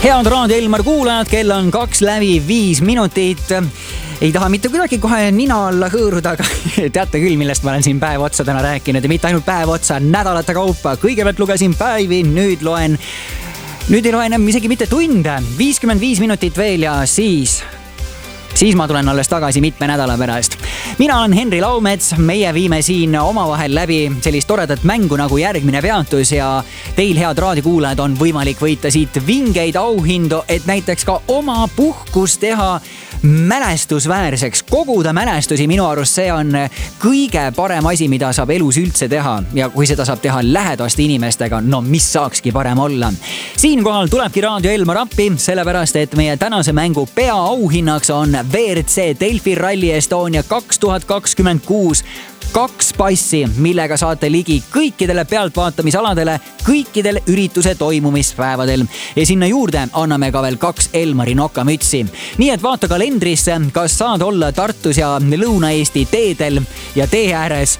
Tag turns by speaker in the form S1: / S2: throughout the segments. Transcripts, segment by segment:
S1: Head Raadio Elmar kuulajad, kell on 2:05. Ei taha mitte kuidagi kohe nina alla hõõruda, aga teate küll, millest ma olen siin päev otsa täna rääkinud ja mitte ainult päev otsa, nädalate kaupa. Kõigepealt lugesin päevi, nüüd ei loe enam isegi mitte tunde, 55 minutit veel ja siis ma tulen alles tagasi mitme nädala pärast. Mina olen Henri Laumets, meie viime siin omavahel läbi sellist toredat mängu nagu järgmine peatus ja teil, head raadiokuulajad, on võimalik võita siit vingeid auhindu, et näiteks ka oma puhkus teha mälestusväärseks, koguda mälestusi. Minu arust see on kõige parem asi, mida saab elus üldse teha ja kui seda saab teha lähedaste inimestega, no mis saakski parem olla. Siinkohal tulebki Raadio Elmar appi, sellepärast et meie tänase mängu peaauhinnaks on WRC Delfi Rally Estonia 2026 2 passi, millega saate ligi kõikidele pealtvaatamisaladele, kõikidel ürituse toimumispäevadel. Ja sinna juurde anname ka veel 2 Elmari nokamütsi. Nii et vaata kalendrisse, kas saad olla Tartus ja Lõuna-Eesti teedel ja tee ääres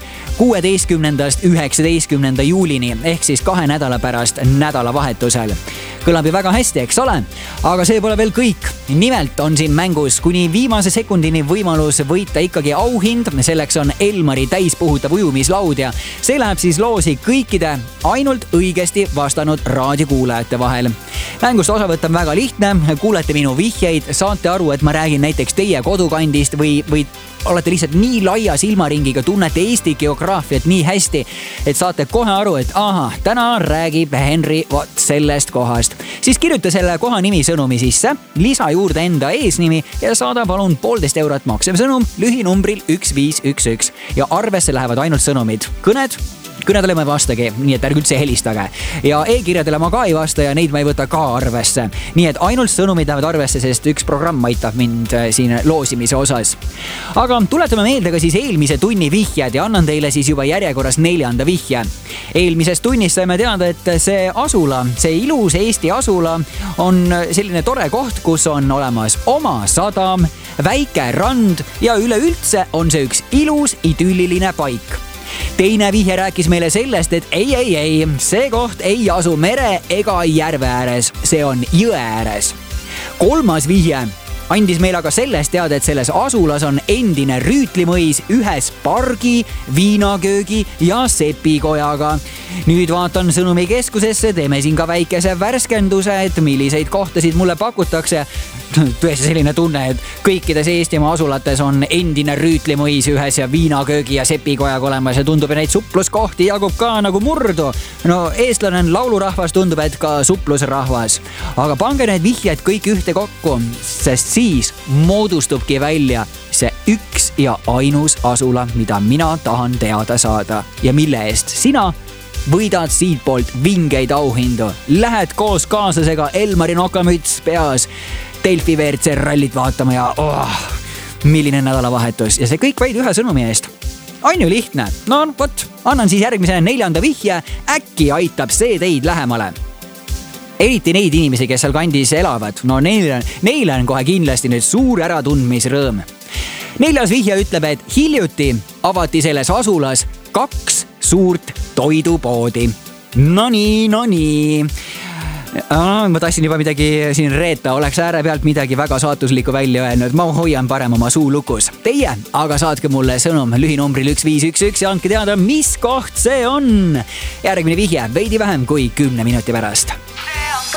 S1: 16.–19. juulini ehk siis 2 nädala pärast nädalavahetusel. Kõlab ju väga hästi, eks ole? Aga see pole veel kõik. Nimelt on siin mängus kuni viimase sekundini võimalus võita ikkagi auhind. Selleks on Elmari täispuhutav ujumislaud ja see läheb siis loosi kõikide ainult õigesti vastanud raadiokuulajate vahel. Mängust osa võtta on väga lihtne. Kuulete minu vihjeid, saate aru, et ma räägin näiteks teie kodukandist või olete lihtsalt nii laia silmaringiga, tunnete Eesti geograafiat nii hästi, et saate kohe aru, et täna räägib Henri sellest kohast. Siis kirjuta selle koha nimi sõnumi sisse, lisa juurde enda eesnimi ja saada palun 1,5 eurot maksev sõnum lühinumbril 1511 ja arvesse lähevad ainult sõnumid. Kõnedele ma ei vastagi, nii et ärge üldse helistage. Ja e-kirjadele ma ka ei vasta ja neid ma ei võta ka arvesse. Nii et ainult sõnumid lähevad arvesse, sest üks programm aitab mind siin loosimise osas. Aga tuletame meelde ka siis eelmise tunni vihjed ja annan teile siis juba järjekorras 4. vihje. Eelmises tunnis saime teada, et see asula, see ilus Eesti asula on selline tore koht, kus on olemas oma sadam, väike rand ja üleüldse on see üks ilus idülliline paik. Teine vihje rääkis meile sellest, et ei, see koht ei asu mere ega järve ääres, see on jõe ääres. 3. vihje andis meile aga sellest teada, et selles asulas on endine rüütlimõis ühes pargi, viinaköögi ja sepikojaga. Nüüd vaatan sõnumi keskusesse, teeme siin ka väikese värskenduse, et milliseid kohtasid mulle pakutakse. Tõesti selline tunne, et kõikides Eestimaa asulates on endine rüütlimõis ühes ja viinaköögi ja sepikojaga olemas ja tundub, et neid supluskohti jagub ka nagu murdu. No eestlane on laulurahvas, tundub, et ka suplusrahvas. Aga pange need vihjed kõik ühte kokku, sest siis moodustubki välja see üks ja ainus asula, mida mina tahan teada saada ja mille eest sina võidad siit poolt vingeid auhindu. Lähed koos kaaslasega Elmari nokamüts peas Delfi WRC rallit vaatama ja milline nädalavahetus ja see kõik vaid ühe sõnumi eest. On ju lihtne? No vot, annan siis järgmise 4. vihje, äkki aitab see teid lähemale. Eriti neid inimesi, kes seal kandis elavad, no neile on kohe kindlasti nüüd suur äratundmisrõõm. 4. vihje ütleb, et hiljuti avati selles asulas 2 suurt toidupoodi. No nii. Ma tahtsin juba midagi siin reeta, oleks ääre pealt midagi väga saatuslikku välja öelnud. Ma hoian parem oma suu lukus. Teie aga saatke mulle sõnum lühinumbril 1511 ja andke teada, mis koht see on. Järgmine vihje veidi vähem kui 10 minuti pärast.